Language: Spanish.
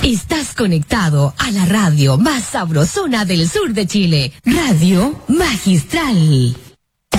Estás conectado a la radio más sabrosona del sur de Chile, Radio Magistral.